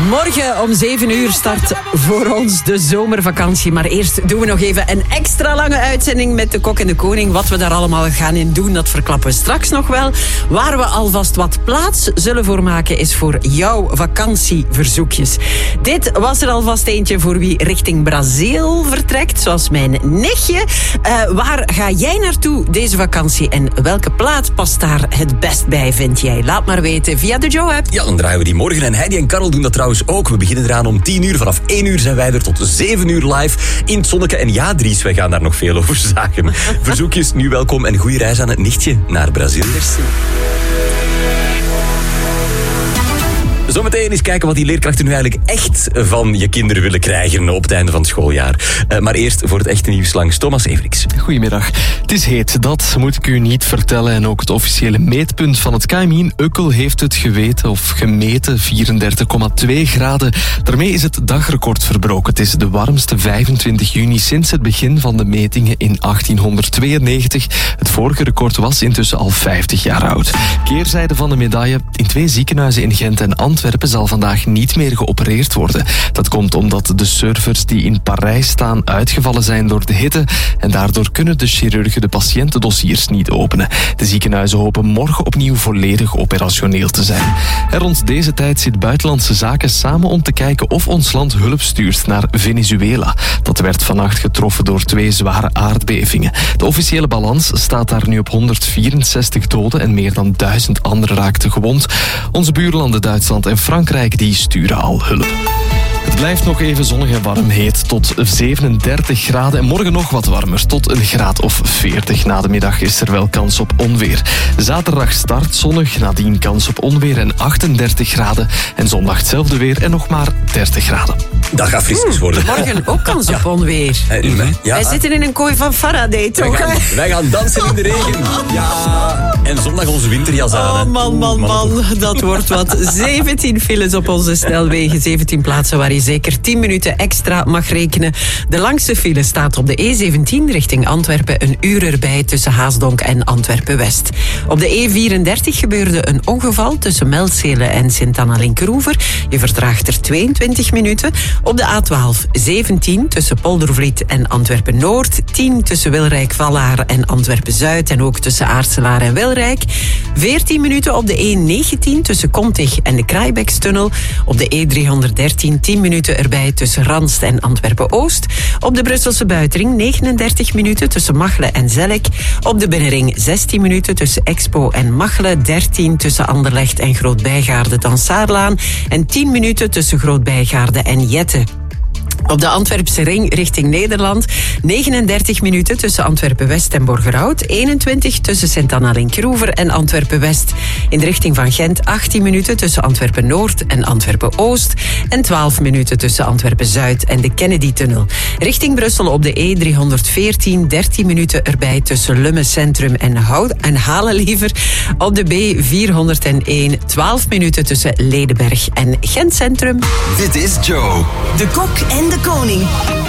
Morgen om 7 uur start voor ons de zomervakantie. Maar eerst doen we nog even een extra lange uitzending met de Kok en de Koning. Wat we daar allemaal gaan in doen, dat verklappen we straks nog wel. Waar we alvast wat plaats zullen voor maken, is voor jouw vakantieverzoekjes. Dit was er alvast eentje voor wie richting Brazil vertrekt, zoals mijn nichtje. Waar ga jij naartoe deze vakantie en welke plaats past daar het best bij, vind jij? Laat maar weten via de Joe-app. Ja, dan draaien we die morgen. En Heidi en Karel doen dat trouwens ook. We beginnen eraan om 10 uur. Vanaf 1 uur zijn wij er tot 7 uur live in het zonneke. En ja, Dries, wij gaan daar nog veel over zagen. Verzoekjes, nu welkom en goede reis aan het nichtje naar Brazil. Merci. Zometeen eens kijken wat die leerkrachten nu eigenlijk echt van je kinderen willen krijgen op het einde van het schooljaar. Maar eerst voor het echte nieuws langs Thomas Everix. Goedemiddag. Het is heet, dat moet ik u niet vertellen. En ook het officiële meetpunt van het KMI in Ukkel heeft het gemeten 34,2 graden. Daarmee is het dagrecord verbroken. Het is de warmste 25 juni sinds het begin van de metingen in 1892. Het vorige record was intussen al 50 jaar oud. Keerzijde van de medaille: in 2 ziekenhuizen in Gent en Antwerpen zal vandaag niet meer geopereerd worden. Dat komt omdat de servers die in Parijs staan uitgevallen zijn door de hitte en daardoor kunnen de chirurgen de patiëntendossiers niet openen. De ziekenhuizen hopen morgen opnieuw volledig operationeel te zijn. En rond deze tijd zit Buitenlandse Zaken samen om te kijken of ons land hulp stuurt naar Venezuela. Dat werd vannacht getroffen door 2 zware aardbevingen. De officiële balans staat daar nu op 164 doden en meer dan 1000 anderen raakten gewond. Onze buurlanden Duitsland en Frankrijk die sturen al hulp. Het blijft nog even zonnig en warm, heet tot 37 graden. En morgen nog wat warmer, tot een graad of 40. Na de middag is er wel kans op onweer. Zaterdag start zonnig, nadien kans op onweer en 38 graden. En zondag hetzelfde weer en nog maar 30 graden. Dat gaat frisjes worden. Morgen ook kans op onweer. Ja. Wij zitten in een kooi van Faraday, toch? Wij gaan dansen in de regen. Ja. En zondag onze winterjas aan. Oh, man. Dat wordt wat. 17 files op onze snelwegen. 17 plaatsen waar je zeker 10 minuten extra mag rekenen. De langste file staat op de E17 richting Antwerpen. Een uur erbij tussen Haasdonk en Antwerpen-West. Op de E34 gebeurde een ongeval tussen Melzele en Sint-Anna-Linkeroever. Je vertraagt er 22 minuten. Op de A12 17 tussen Poldervliet en Antwerpen-Noord. 10 tussen Wilrijk-Vallaar en Antwerpen-Zuid. En ook tussen Aarselaar en Wilrijk. 14 minuten op de E19 tussen Kontig en de Kraaibekstunnel. Op de E313 10 minuten erbij tussen Ranst en Antwerpen-Oost. Op de Brusselse buitenring 39 minuten tussen Machelen en Zellik. Op de binnenring 16 minuten tussen Expo en Machelen. 13 tussen Anderlecht en Groot-Bijgaarde dan Saarlaan. En 10 minuten tussen Groot-Bijgaarde en Jette. Op de Antwerpse ring richting Nederland 39 minuten tussen Antwerpen-West en Borgerhout. 21 tussen Sint-Anna-Linkeroever en Antwerpen-West. In de richting van Gent 18 minuten tussen Antwerpen-Noord en Antwerpen-Oost. En 12 minuten tussen Antwerpen-Zuid en de Kennedy-tunnel. Richting Brussel op de E314 13 minuten erbij tussen Lumme Centrum en Halenliever. Op de B401 12 minuten tussen Ledenberg en Gent Centrum. Dit is Joe. De Kok en de Koning.